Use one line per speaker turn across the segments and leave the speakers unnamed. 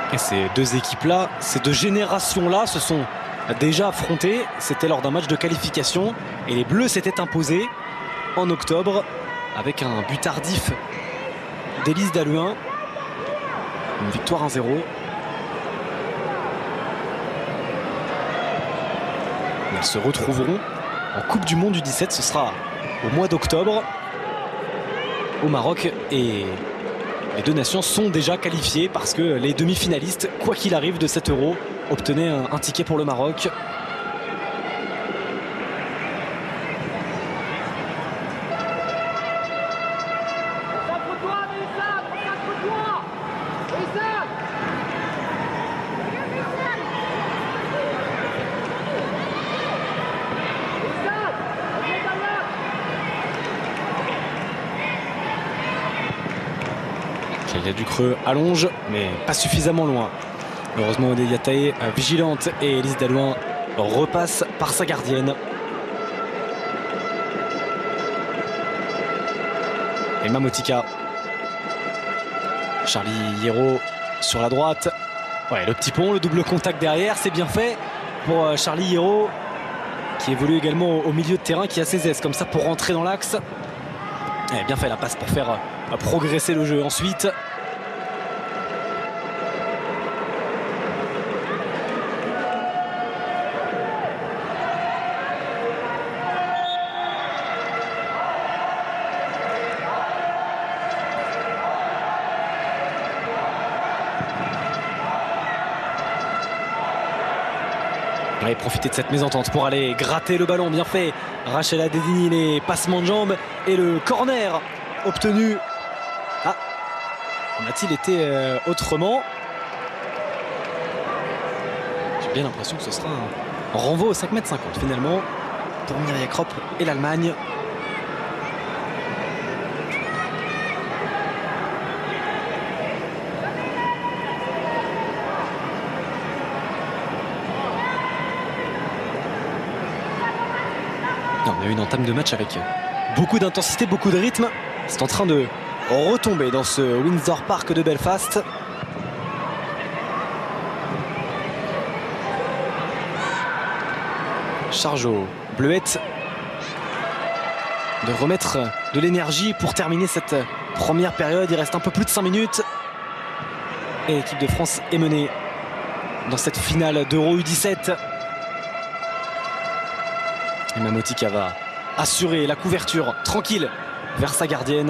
Et ces deux équipes-là, ces deux générations-là se sont déjà affrontées. C'était lors d'un match de qualification. Et les Bleus s'étaient imposés en octobre avec un but tardif d'Élise Dalluin. Une victoire 1-0. Elles se retrouveront en Coupe du Monde U17. Ce sera au mois d'octobre au Maroc. Et les deux nations sont déjà qualifiées parce que les demi-finalistes, quoi qu'il arrive de cet Euro, obtenaient un ticket pour le Maroc. Il y a du creux, allonge, mais pas suffisamment loin. Heureusement, Odélia Taé vigilante et Élise Dalluin repasse par sa gardienne. Emma Motika. Charlie Hierro sur la droite. Ouais, le petit pont, le double contact derrière, c'est bien fait pour Charlie Hierro, qui évolue également au milieu de terrain, qui a ses aises comme ça pour rentrer dans l'axe. Bien fait la passe pour faire progresser le jeu ensuite. Allez, profiter de cette mésentente pour aller gratter le ballon, bien fait. Rachel a désigné les passements de jambes et le corner obtenu. Ah, en a-t-il été autrement? J'ai bien l'impression que ce sera un renvoi au 5,50 m finalement pour Mireille Kropp et l'Allemagne. On a eu une entame de match avec beaucoup d'intensité, beaucoup de rythme. C'est en train de retomber dans ce Windsor Park de Belfast. Charge aux Bleuettes de remettre de l'énergie pour terminer cette première période. Il reste un peu plus de 5 minutes. Et l'équipe de France est menée dans cette finale d'Euro U17. Emma Motika va assurer la couverture tranquille vers sa gardienne.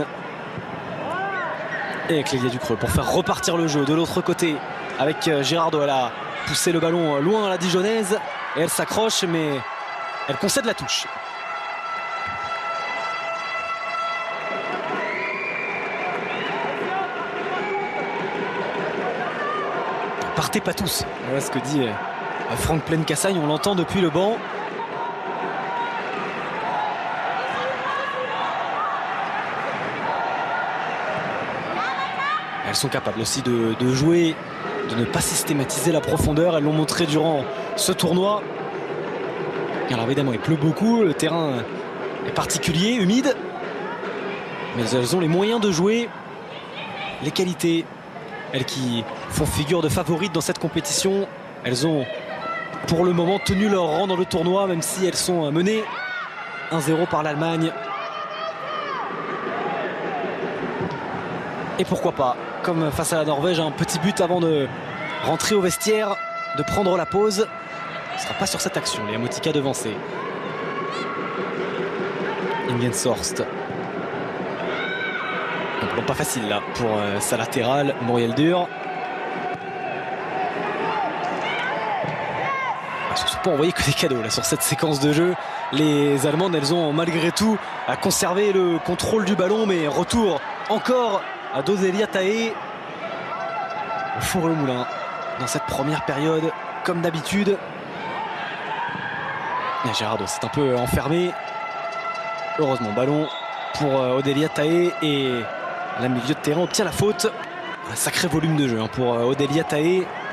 Et Clélia Ducreux pour faire repartir le jeu de l'autre côté avec Girardot. Elle a poussé le ballon loin à la Dijonnaise et elle s'accroche, mais elle concède la touche. Partez pas tous. Voilà ce que dit Franck Pleine-Cassagne. On l'entend depuis le banc. Elles sont capables aussi de jouer, de ne pas systématiser la profondeur. Elles l'ont montré durant ce tournoi. Alors évidemment, il pleut beaucoup, le terrain est particulier, humide. Mais elles ont les moyens de jouer, les qualités. Elles qui font figure de favorites dans cette compétition. Elles ont pour le moment tenu leur rang dans le tournoi, même si elles sont menées 1-0 par l'Allemagne. Et pourquoi pas, comme face à la Norvège, un petit but avant de rentrer au vestiaire, de prendre la pause. Ce ne sera pas sur cette action, Léa Motika devancée. Ingenshorst. Un plan pas facile là pour sa latérale, Muriel Dur. Ce ne sont pas envoyés que des cadeaux là sur cette séquence de jeu. Les Allemandes, elles ont malgré tout conservé le contrôle du ballon, mais retour encore d'Odélia Taé au four et au moulin dans cette première période, comme d'habitude. Girardot s'est un peu enfermé. Heureusement, ballon pour Odélia Taé et la milieu de terrain obtient la faute. Un sacré volume de jeu pour Odélia Taé.